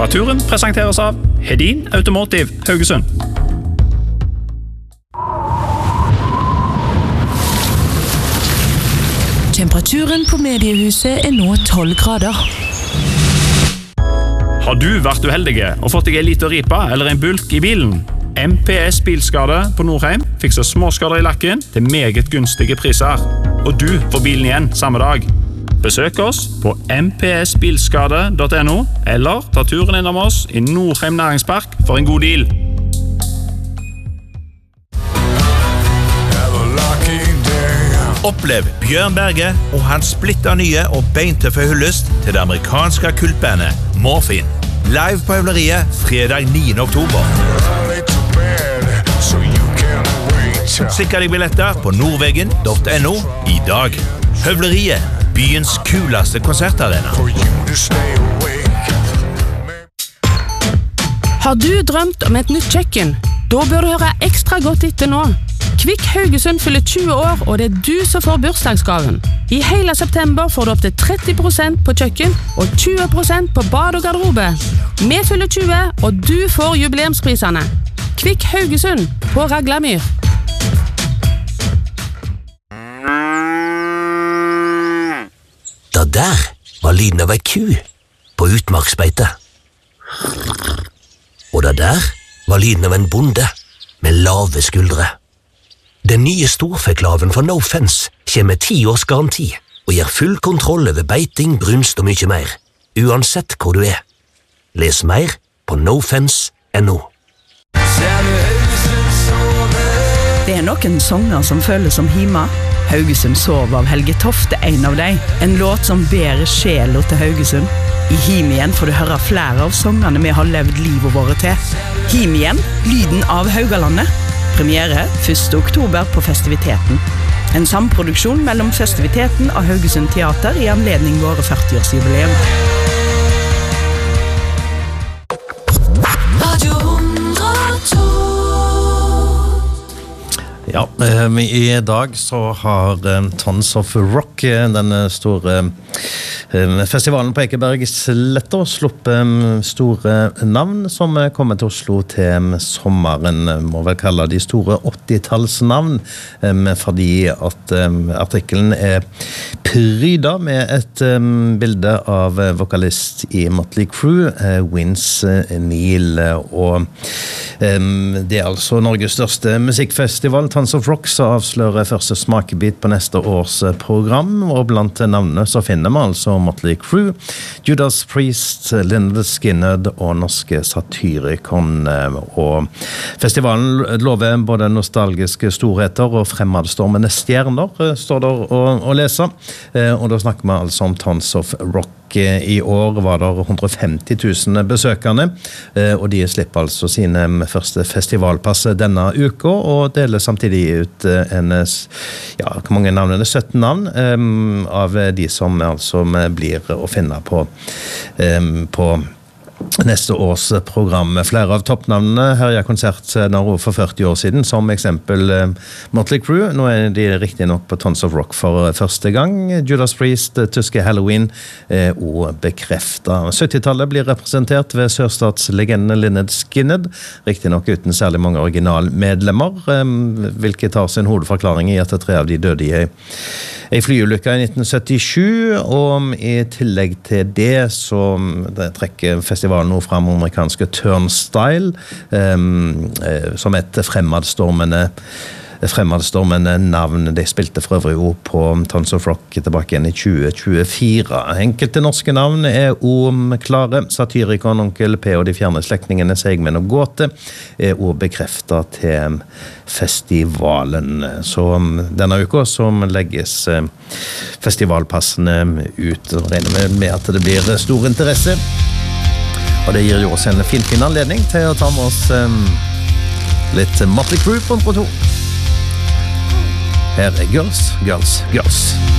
Temperaturen presenteres av Hedin Automotive Haugesund. Temperaturen på mediehuset nå 12 grader. Har du vært uheldige og fått deg en liten ripa eller en bulk i bilen? MPS Bilskade på Nordheim fikser småskader i lakken til meget gunstige priser. Og du får bilen igjen samme dag. Besøk oss på mpsbilskade.no eller ta turen innom oss i Nordheim Næringspark for en god deal. Opplev Bjørn Berge og hans splitter nye og beintøffe hyllest til det amerikanske kultbandet Morphine. Live på Høvleriet fredag 9. oktober. Sikker deg billetter på nordveggen.no i dag. Høvleriet, byens kuleste konsertarena. Har du drømt om et nytt kjøkken? Da bør du høre ekstra godt etter nå. Kvikk Haugesund fyller 20 år, og det du som får bursdagsgaven. I hele september får du opp til 30% på kjøkken og 20% på bad og garderobe. Vi fyller 20, og du får jubileumsprisene. Kvikk Haugesund på Raglamyr. Det der var lyden av ei ku på utmarksbeite. Og det der var lyden av en bonde med lave skuldre. Den nye storfeklaven fra No Fence kommer med 10 års garanti og gir full kontroll over beiting, brunst og mye mer, uansett hvor du er. Les mer på nofence.no. Det noen sanger som føles som hima. Haugesund sov av Helge Tofte, en av dem. En låt som bærer sjela til Haugesund. I Him igjen får du høre flere av sangene vi har levd livet våre til. Him igjen, lyden av Haugalandet. Premiere 1. oktober på Festiviteten. En samproduksjon mellom Festiviteten og Haugesund Teater i anledning våre 40-årsjubileum. Radio 102. Ja, i dag så har Tons of Rock, den store festivalen på Ekebergsletta, sluppet store navn som kommer til Oslo til sommeren. Må vel kalle de store 80-tallsnavn, fordi at artikkelen pryda med et bilde av vokalist i Motley Crue, Vince Neil, og det altså Norges største musikkfestival, Tons of Rock, så avslører første smakebit på neste års program, og blant navnene så finner vi altså Motley Crue, Judas Priest, Lynyrd Skynyrd og norske Satyricon, og festivalen lover både nostalgiske storheter og fremadstormende stjerner, står der å lese, og da snakker vi altså om Tons of Rock. I år var det 150 000 besøkende, og de slipper altså sine første festivalpass denne uka, og deler samtidig ut hvor mange navn 17 navn av de som altså blir å finne på neste års program. Flere av toppnavnene herjer konsert for 40 år siden, som eksempel Motley Crue. Nå de riktig nok på Tons of Rock for første gang. Judas Priest, tyske Halloween, og bekreftet. 70-tallet blir representert ved sørstatslegenden Lynyrd Skynyrd, riktig nok uten særlig mange originalmedlemmer, hvilket har sin hovedforklaring i at 3 av de døde i en flyulykke i 1977, og i tillegg til det så trekker festivalen nå frem amerikanske Turnstile, som et fremadstormende navn. De spilte for øvrig jo på Tons of Rock tilbake igjen i 2024. Enkelte norske navn klare. Satyricon, Onkel P og de fjerne slektningene Segmen og Gåte og bekreftet til festivalen. Så denne uka som legges festivalpassene ut, og regner med at det blir stor interesse. Og det gir jo oss en fin anledning til å ta med oss litt Motley Crue på Pro 2. Her Girls, Girls, Girls.